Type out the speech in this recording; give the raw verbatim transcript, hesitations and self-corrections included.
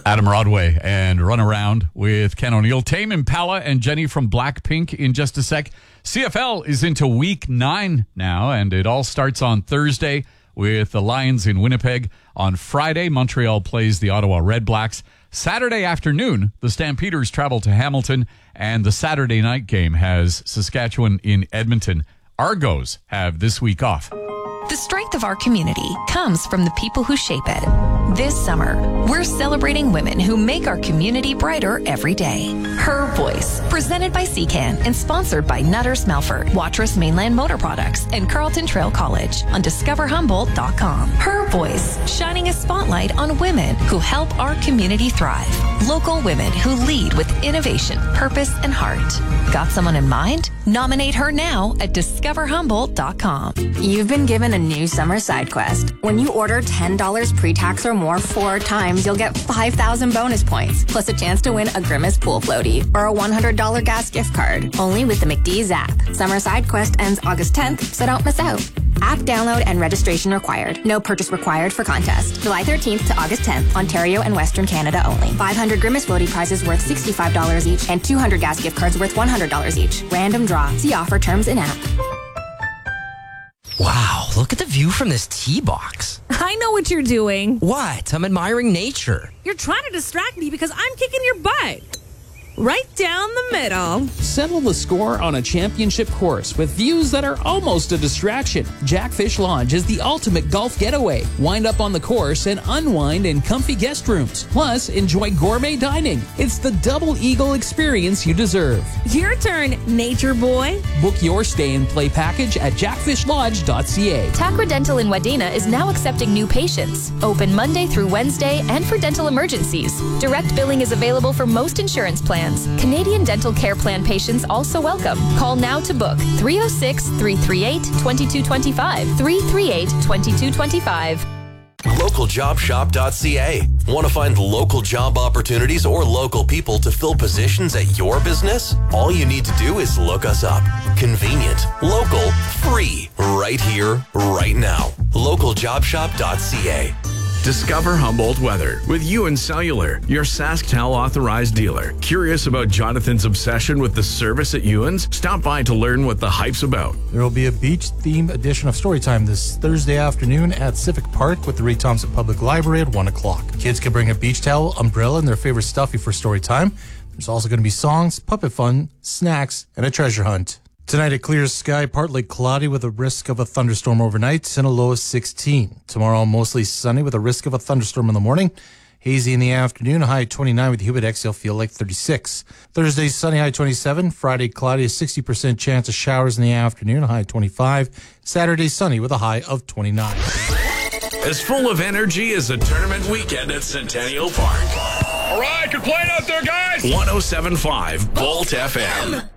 Adam Rodway and Run Around with Ken O'Neill. Tame Impala and Jenny from Blackpink in just a sec. C F L is into week nine now, and it all starts on Thursday with the Lions in Winnipeg. On Friday, Montreal plays the Ottawa Red Blacks. Saturday afternoon, the Stampeders travel to Hamilton, and the Saturday night game has Saskatchewan in Edmonton. Argos have this week off. The strength of our community comes from the people who shape it. This summer, we're celebrating women who make our community brighter every day. Her Voice, presented by C C A N and sponsored by Nutters Melford, Watrous Mainland Motor Products, and Carleton Trail College on discover humboldt dot com. Her Voice, shining a spotlight on women who help our community thrive. Local women who lead with innovation, purpose, and heart. Got someone in mind? Nominate her now at discover humboldt dot com. You've been given a new summer side quest. When you order ten dollars pre-tax or more four times, you'll get five thousand bonus points, plus a chance to win a Grimace pool floaty or a one hundred dollars gas gift card. Only with the McDee's app. Summer side quest ends August tenth, so don't miss out. App download and registration required. No purchase required for contest. July thirteenth to August tenth, Ontario and Western Canada only. five hundred Grimace floaty prizes worth sixty-five dollars each and two hundred gas gift cards worth one hundred dollars each. Random draw. See offer terms in app. Wow, look at the view from this tee box. I know what you're doing. What? I'm admiring nature. You're trying to distract me because I'm kicking your butt. Right down the middle. Settle the score on a championship course with views that are almost a distraction. Jackfish Lodge is the ultimate golf getaway. Wind up on the course and unwind in comfy guest rooms. Plus, enjoy gourmet dining. It's the double eagle experience you deserve. Your turn, nature boy. Book your stay and play package at jackfish lodge dot c a. Tacra Dental in Wadena is now accepting new patients. Open Monday through Wednesday and for dental emergencies. Direct billing is available for most insurance plans. Canadian Dental Care Plan patients also welcome. Call now to book three oh six, three three eight, two two two five, three three eight, two two two five. local job shop dot c a. Want to find local job opportunities or local people to fill positions at your business? All you need to do is look us up. Convenient, local, free, right here, right now. local job shop dot c a. Discover Humboldt weather with Ewan Cellular, your SaskTel authorized dealer. Curious about Jonathan's obsession with the service at Ewan's? Stop by to learn what the hype's about. There will be a beach-themed edition of Storytime this Thursday afternoon at Civic Park with the Reed Thompson Public Library at one o'clock. Kids can bring a beach towel, umbrella, and their favorite stuffy for Storytime. There's also going to be songs, puppet fun, snacks, and a treasure hunt. Tonight, a clear sky, partly cloudy with a risk of a thunderstorm overnight and a low of sixteen. Tomorrow, mostly sunny with a risk of a thunderstorm in the morning. Hazy in the afternoon, a high twenty-nine with humid exhale feel like thirty-six. Thursday, sunny, high twenty-seven. Friday, cloudy, a sixty percent chance of showers in the afternoon, a high twenty-five. Saturday, sunny with a high of twenty-nine. As full of energy as a tournament weekend at Centennial Park. All right, good playing out there, guys. one oh seven point five Bolt F M.